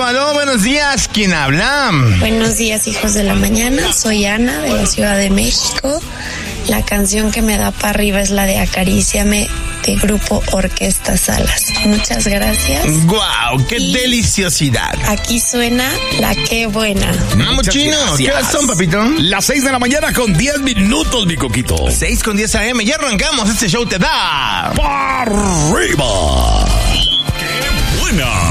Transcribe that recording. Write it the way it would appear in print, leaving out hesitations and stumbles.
aló, buenos días. ¿Quién habla? Buenos días, hijos de la mañana. Soy Ana, de la Ciudad de México. La canción que me da para arriba es la de Acaríciame, de Grupo Orquesta Salas. Muchas gracias. ¡Guau! ¡Qué deliciosidad! Aquí suena La Qué Buena. Vamos, chino. ¿Qué horas son, papito? Las 6 de la mañana con 10 minutos, mi coquito. 6:10 AM. Ya arrancamos. Este show te da ¡para arriba! ¡Qué buena!